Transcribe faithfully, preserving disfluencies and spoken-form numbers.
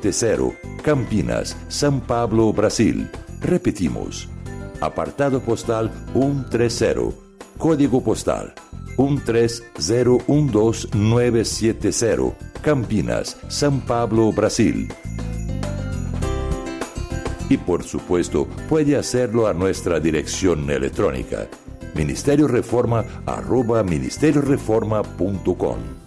setenta, Campinas, São Paulo, Brasil. Repetimos. Apartado postal ciento treinta. Código postal uno tres cero uno dos nueve siete cero. Campinas, São Paulo, Brasil. Y por supuesto, puede hacerlo a nuestra dirección electrónica ministerio reforma arroba ministerio reforma punto com.